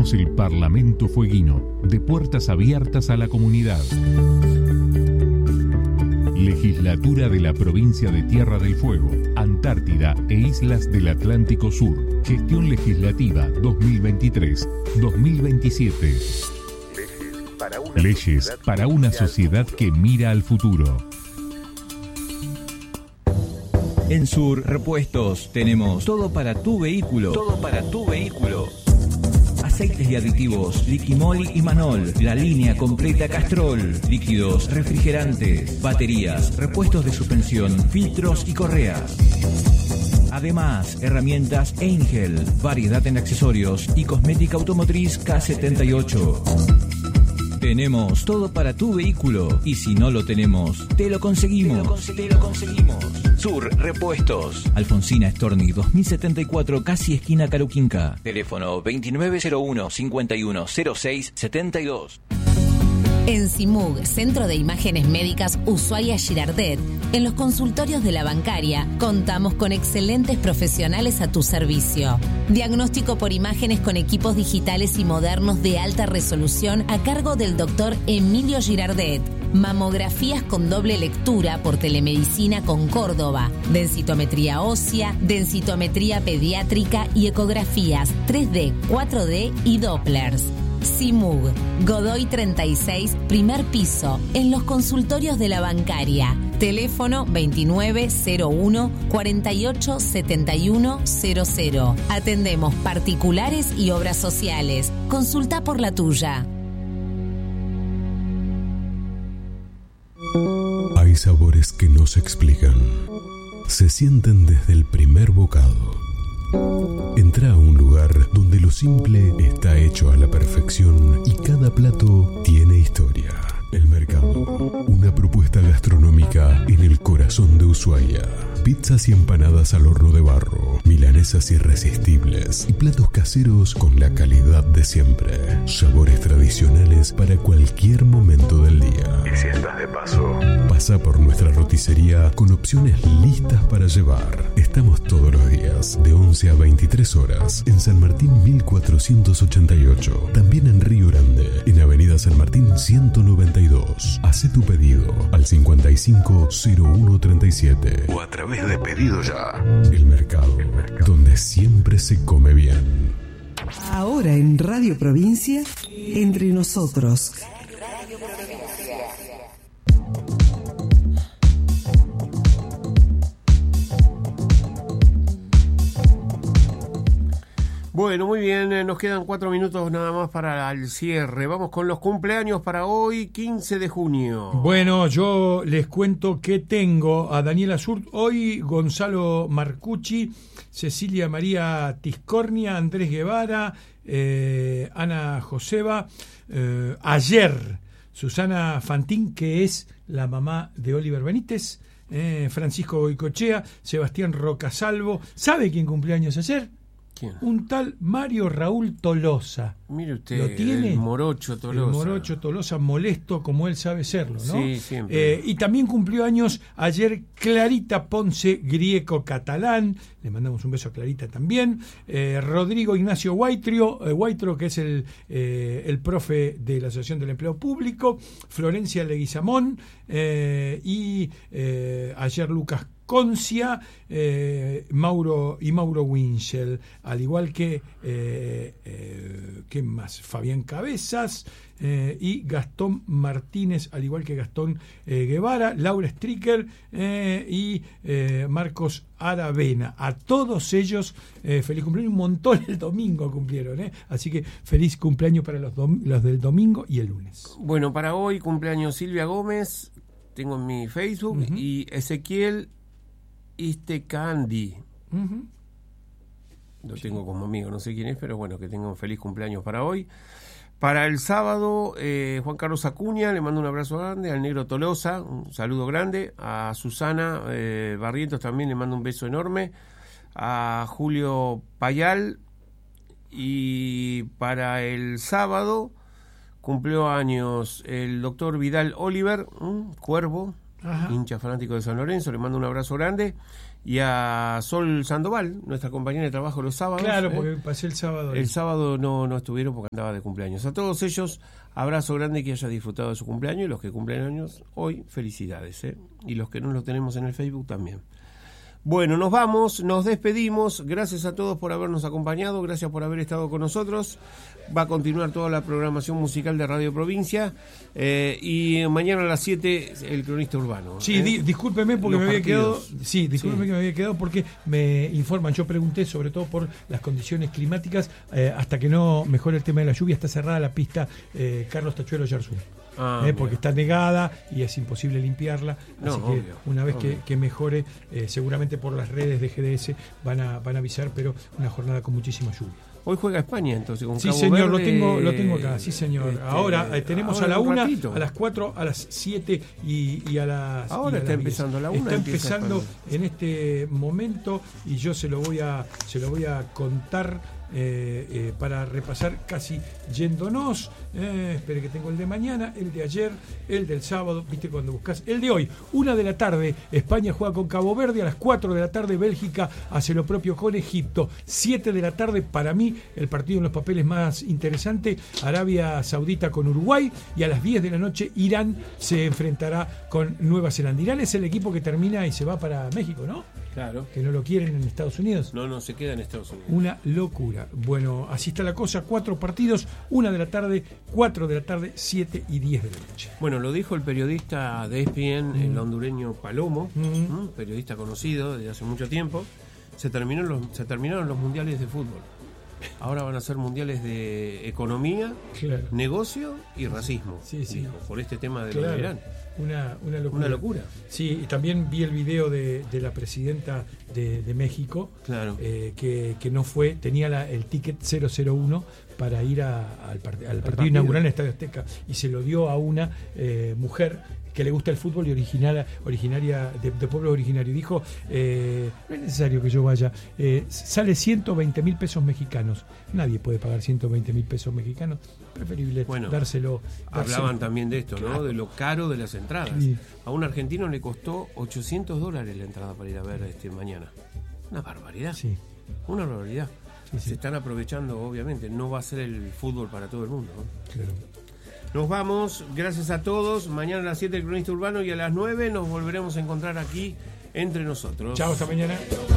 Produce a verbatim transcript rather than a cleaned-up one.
Somos el Parlamento Fueguino, de puertas abiertas a la comunidad. Legislatura de la Provincia de Tierra del Fuego, Antártida e Islas del Atlántico Sur. Gestión Legislativa dos mil veintitrés dos mil veintisiete. Leyes para una, Leyes sociedad, para una sociedad que mira al futuro. En Sur Repuestos tenemos todo para tu vehículo. Todo para tu vehículo. Aceites y aditivos, Liquimol y Manol, la línea completa Castrol, líquidos, refrigerantes, baterías, repuestos de suspensión, filtros y correas. Además, herramientas Angel, variedad en accesorios y cosmética automotriz K setenta y ocho. Tenemos todo para tu vehículo y si no lo tenemos, te lo conseguimos. Te lo, te lo conseguimos. Sur Repuestos. Alfonsina Storni dos mil setenta y cuatro, casi esquina Caruquinca. Teléfono veintinueve cero uno, cincuenta y uno cero seis setenta y dos. En CIMUG, Centro de Imágenes Médicas Ushuaia Girardet, en los consultorios de la bancaria, contamos con excelentes profesionales a tu servicio. Diagnóstico por imágenes con equipos digitales y modernos de alta resolución a cargo del doctor Emilio Girardet. Mamografías con doble lectura por telemedicina con Córdoba, densitometría ósea, densitometría pediátrica y ecografías tres D, cuatro D y Dopplers. CIMUG, Godoy treinta y seis, primer piso, en los consultorios de la bancaria. Teléfono veintinueve cero uno, cuarenta y ocho setenta y uno cero cero. Atendemos particulares y obras sociales. Consulta por la tuya. Hay sabores que no se explican. Se sienten desde el primer bocado. Entra a un lugar donde lo simple está hecho a la perfección y cada plato tiene historia. El Mercado, una propuesta gastronómica en el corazón de Ushuaia. Pizzas y empanadas al horno de barro, milanesas irresistibles y platos caseros con la calidad de siempre. Sabores tradicionales para cualquier momento del día. Y si estás de paso, pasa por nuestra roticería con opciones listas para llevar. Estamos todos los días de once a veintitrés horas en San Martín mil cuatrocientos ochenta y ocho. También en Río Grande, en Avenida San Martín ciento noventa y dos. Hacé tu pedido al cincuenta y cinco cero uno treinta y siete o a través de Pedido Ya. El Mercado, El Mercado, donde siempre se come bien. Ahora en Radio Provincia, Entre Nosotros. Bueno, muy bien, nos quedan cuatro minutos nada más para el cierre. Vamos con los cumpleaños para hoy, quince de junio. Bueno, yo les cuento que tengo a Daniela Surt, hoy Gonzalo Marcucci, Cecilia María Tiscornia, Andrés Guevara, eh, Ana Joseba, eh, ayer Susana Fantín, que es la mamá de Oliver Benítez, eh, Francisco Goicochea, Sebastián Rocasalvo. ¿Sabe quién cumpleaños ayer? ¿Quién? Un tal Mario Raúl Tolosa. Mire usted, ¿Lo tiene? el morocho Tolosa. El morocho Tolosa, molesto como él sabe serlo, ¿no? Sí, siempre. Eh, y también cumplió años ayer Clarita Ponce Grieco Catalán. Le mandamos un beso a Clarita también. Eh, Rodrigo Ignacio Guaitrio, eh, Guaitro, que es el, eh, el profe de la Asociación del Empleo Público. Florencia Leguizamón. Eh, y eh, ayer Lucas Concia, eh, Mauro y Mauro Winchell, al igual que eh, eh, ¿qué más? Fabián Cabezas eh, y Gastón Martínez, al igual que Gastón eh, Guevara, Laura Stricker eh, y eh, Marcos Aravena. A todos ellos eh, feliz cumpleaños. Un montón el domingo cumplieron, ¿eh? Así que feliz cumpleaños para los, dom- los del domingo y el lunes. Bueno, para hoy cumpleaños Silvia Gómez, tengo en mi Facebook, uh-huh. y Ezequiel Istecandi. Uh-huh. Lo tengo como amigo, no sé quién es, pero bueno, que tenga un feliz cumpleaños para hoy. Para el sábado, eh, Juan Carlos Acuña, le mando un abrazo grande. Al Negro Tolosa, un saludo grande. A Susana eh, Barrientos también le mando un beso enorme. A Julio Payal. Y para el sábado cumplió años el doctor Vidal Oliver, ¿m? Cuervo, ajá, hincha fanático de San Lorenzo, le mando un abrazo grande. y a Sol Sandoval, nuestra compañera de trabajo los sábados. Claro, ¿eh? porque pasé el sábado. El sábado no, no estuvieron porque andaba de cumpleaños. A todos ellos, abrazo grande, que haya disfrutado de su cumpleaños, y los que cumplen años hoy, felicidades, ¿eh? Y los que no los tenemos en el Facebook también. Bueno, nos vamos, nos despedimos. Gracias a todos por habernos acompañado, gracias por haber estado con nosotros. Va a continuar toda la programación musical de Radio Provincia, eh, y mañana a las siete el cronista urbano. Sí, ¿eh? di, discúlpeme porque Los me había partidos. quedado. Sí, discúlpeme Sí. que me había quedado porque me informan. Yo pregunté sobre todo por las condiciones climáticas. Eh, hasta que no mejore el tema de la lluvia, está cerrada la pista eh, Carlos Tachuelo Yarzú. Ah, eh, porque está negada y es imposible limpiarla. No, así que obvio, una vez obvio. que, que mejore, eh, seguramente por las redes de G D S van a, van a avisar, pero una jornada con muchísima lluvia. Hoy juega España, entonces, con Sí, Cabo señor, Verde, lo tengo, lo tengo acá, sí, señor. este, ahora eh, tenemos ahora a la un una, ratito. a las cuatro, a las siete y, y a las. Ahora y a está las empezando, a la diez. una Está empieza empezando España. en este momento y yo se lo voy a, se lo voy a contar. Eh, eh, para repasar casi yéndonos, eh, espere que tengo el de mañana, el de ayer, el del sábado, viste cuando buscas, el de hoy, una de la tarde, España juega con Cabo Verde, a las cuatro de la tarde Bélgica hace lo propio con Egipto, siete de la tarde, para mí el partido en los papeles más interesante, Arabia Saudita con Uruguay, y a las diez de la noche Irán se enfrentará con Nueva Zelanda. Irán es el equipo que termina y se va para México, ¿no? Claro. Que no lo quieren en Estados Unidos. No, no, se queda en Estados Unidos. Una locura. Bueno, así está la cosa. Cuatro partidos, una de la tarde, cuatro de la tarde, siete y diez de la noche. Bueno, lo dijo el periodista de E S P N, Mm. el hondureño Palomo, Mm. ¿m? periodista conocido desde hace mucho tiempo. Se terminaron los, se terminaron los mundiales de fútbol. Ahora van a ser mundiales de economía, Claro. negocio y racismo. Sí, sí. dijo, por este tema de Claro. lo de Irán. Una, una locura. Una locura. Sí, y también vi el video de, de la presidenta de, de México, Claro. eh, que, que no fue, tenía la, el ticket cero cero uno para ir a- al, part- al partido partido. inaugural en el Estadio Azteca, y se lo dio a una eh, mujer que le gusta el fútbol y originaria, originaria de, de pueblo originario. Dijo, eh, no es necesario que yo vaya, eh, sale ciento veinte mil pesos mexicanos. Nadie puede pagar ciento veinte mil pesos mexicanos. Preferible Bueno, dárselo. dárselo. Hablaban también de esto, ¿no? De lo caro de las entradas. Sí. A un argentino le costó ochocientos dólares la entrada para ir a ver este mañana. Una barbaridad. Sí. Una barbaridad. Sí, sí. Se están aprovechando, obviamente. No va a ser el fútbol para todo el mundo, ¿no? Claro. Nos vamos, gracias a todos. Mañana a las siete el cronista urbano, y a las nueve nos volveremos a encontrar aquí entre nosotros. Chao, hasta mañana.